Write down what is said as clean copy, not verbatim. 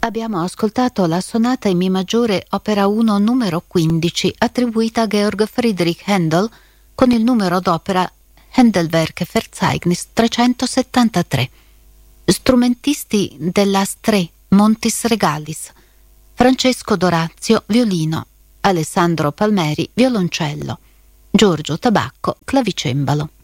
Abbiamo ascoltato la sonata in Mi maggiore opera 1 numero 15 attribuita a Georg Friedrich Händel con il numero d'opera Händelwerke Verzeichnis 373. Strumentisti dell'As 3 Montis Regalis: Francesco Dorazio violino, Alessandro Palmeri violoncello, Giorgio Tabacco clavicembalo.